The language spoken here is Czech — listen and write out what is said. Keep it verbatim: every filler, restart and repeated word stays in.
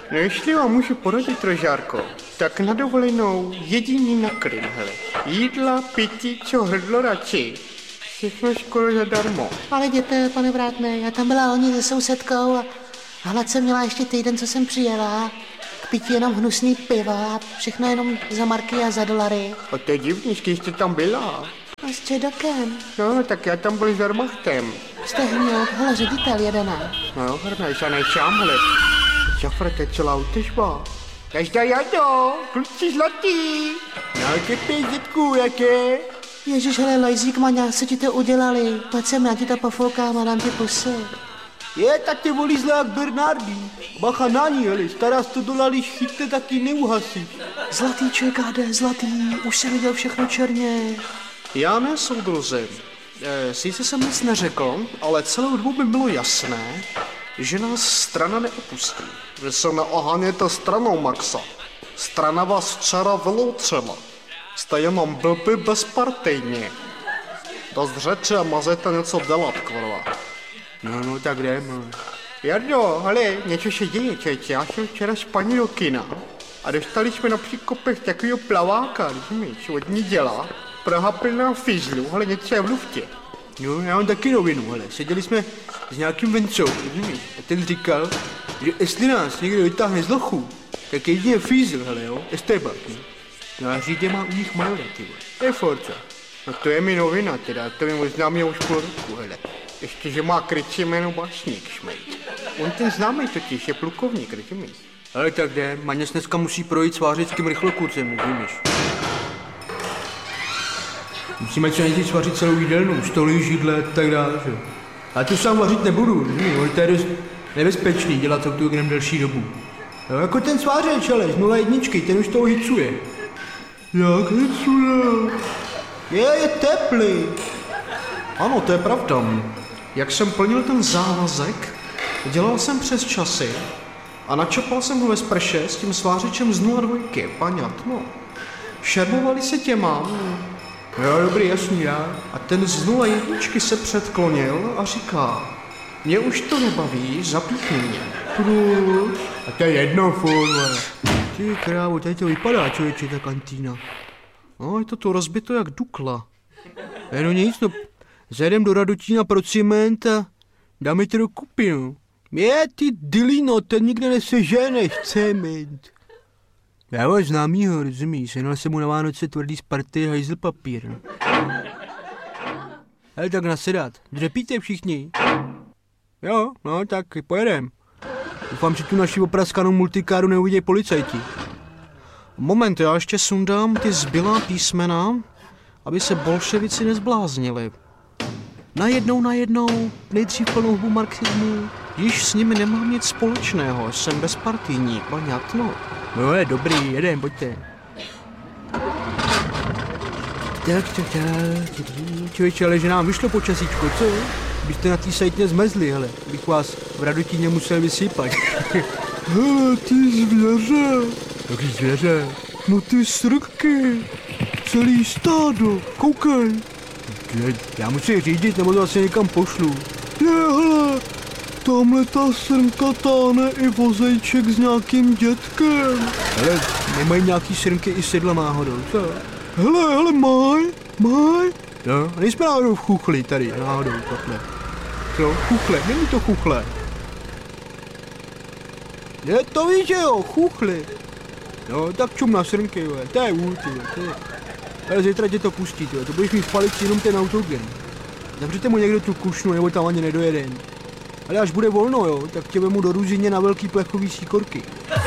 No jestli vám můžu poradit, Rožárko, tak na dovolenou jediný na klid, hele. Jídla, pití, co hrdlo radši. Všechno skoro zadarmo. Ale jděte, pane vrátné, já tam byla loni se sousedkou a hlad jsem měla ještě týden, co jsem přijela. K pití jenom hnusný piva a všechno jenom za marky a za dolary. A to je divný, když jste tam byla. A s Čedokem. No, tak já tam byl s Wehrmachtem. Jste hněd, hele, ředitel jedené. No, hrneš a nejsám, hele. Šafra, to je celá útežba. Každá jado, kluci zlatý. No, tě pězitku, jaké? Ježiš, hele, Lojzík, maňa, co ti to udělali? Pojď sem, já ti to pofoukám a dám ti pusy. Je, tak tě volí zle jak Bernardi. Bacha na ní, hele, stará sto dolarů, když chytne, taky neuhasíš. Zlatý čekáde, zlatý, už jsem viděl všechno černě. Já ne, soudruzi. E, sice jsem nic neřekl, ale celou dobu by bylo jasné, že nás strana neopustí. Vy se neoháněte stranou, Maxa. Strana vás včera vyloučila. Jste jenom blbý bezpartejní. Dost řeči a mazete něco dělat, kurva. No, no, tak jdeme. Jardo, hele, něco se děje, čeče. Já jsem včera s paní do kina a dostali jsme na příkopech takového plaváka, rozumíš, od ní dělá. Praha plná fízlu, ale něco je v luftě. No, já mám taky novinu, hele. Seděli jsme s nějakým vencou, rozumíš? A ten říkal, že jestli nás někdo vytáhne z lochu, tak jedině fízl, hele, jo, Esteban. No a řídě má u nich majora, ty vole. To je Forza. No to je mi novina teda, to mi oznámil už půl roku, hele. Ještě, že má krycí jméno Básník, šmejt. On ten známý totiž je plukovník, rozumíš? Ale tak jde, Maněs dneska musí projít s vářickým rychlokurcem, rozumíš? Musíme co nejdřív vařit celou jídelnu, stoly, židle, tak dále, že? Já to sám vařit nebudu, rozumíš? To je dost nebezpečný dělat to tu delší dobu. Jo, jako ten svářeč, ale z nula jedničky, ten už toho hicuje. Jak hicuje? Je, je teplý. Ano, to je pravda. Jak jsem plnil ten závazek, dělal jsem přes časy a načapal jsem ho ve sprše s tím svářečem z nula dvojky, paňat, no. Šermovali se těma. Jo, dobrý, jasný, já. A ten z nula jedničky se předklonil a říká, mě už to nebaví, zapíchni mě. Proč? A to je jedno, furt, ty krávo, tady to vypadá, člověče, ta kantýna. No, je to to rozbito jak Dukla. Je no nic, no, zajdem do Radotína pro ciment a dáme to do kupy, no. Je, ty dilino, ten nikde neseženeš, cement. Já ho známýho, rozumíš, jenal jsem mu na Vánoce tvrdý z party hajzl papír. No. Hele, tak nasedat, dřepíte všichni? Jo, no, tak pojedem. Doufám, že tu naši opraskanou multikáru neuvidějí policajti. Moment, já ještě sundám ty zbylá písmena, aby se bolševici nezbláznili. Najednou, najednou, nejdřív plnou hubu marxismu, již s nimi nemám nic společného, jsem bezpartijní, paňatno. No je dobrý, jedem, pojďte. Tak, tak, tak, člověče, ale že nám vyšlo počasíčko, co? Byste na tý sajtně zmezli, hele, bych vás v Radotíně musel vysypat. Hele, ty zvěře. Jaký zvěře? No ty srky, celý stádo, koukej. Já musím řídit, nebo to asi někam pošlu. Je, hele, tamhle ta srnka táhne i vozejček s nějakým dětkem. Hele, nemají nějaký srnky i sedla náhodou, co? Hele, hele, maj, maj. No, nejsme náhodou v chuchli tady, náhodou, takhle. Co, chuchle, není to chuchle. Je, to víš, že jo, chuchli. No, tak čum na srnky, jo, to je vůl, ty jo, ale zítra tě to pustí, tyjo. To budeš mít v palici jenom ten autogen. Zavřete mu někdo tu kušnu, nebo tam ani nedojeden. Ale až bude volno, jo, tak tě vemu do Ruzině na velký plechový síkorky.